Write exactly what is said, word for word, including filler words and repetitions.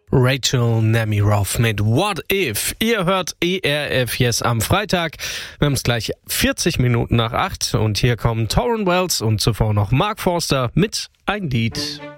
Rachel Nemiroff mit What If? Ihr hört E R F Yes am Freitag. Wir haben es gleich vierzig Minuten nach acht und hier kommen Tauren Wells und zuvor noch Mark Forster mit Ein Lied.